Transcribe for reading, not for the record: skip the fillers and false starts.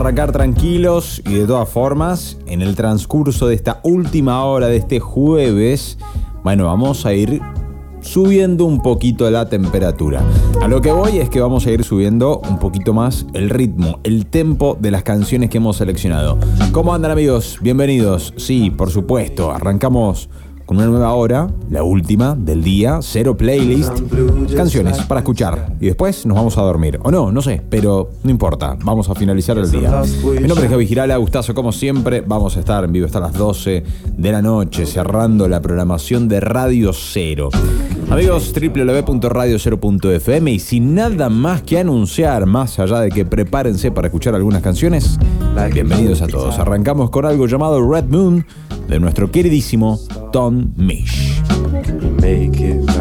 arrancar tranquilos y de todas formas, en el transcurso de esta última hora de este jueves, bueno, vamos a ir subiendo un poquito la temperatura. A lo que voy es que vamos a ir subiendo un poquito más el ritmo, el tempo de las canciones que hemos seleccionado. ¿Cómo andan, amigos? Bienvenidos. Sí, por supuesto, arrancamos con una nueva hora, la última del día, cero playlist, canciones para escuchar y después nos vamos a dormir. O no sé, pero no importa, vamos a finalizar el día. Mi nombre es Gaby Girala, gustazo como siempre, vamos a estar en vivo hasta las 12 de la noche, cerrando la programación de Radio Cero. Amigos, www.radiocero.fm, y sin nada más que anunciar, más allá de que prepárense para escuchar algunas canciones, bienvenidos a todos. Arrancamos con algo llamado Red Moon, de nuestro queridísimo Tom Misch. Make it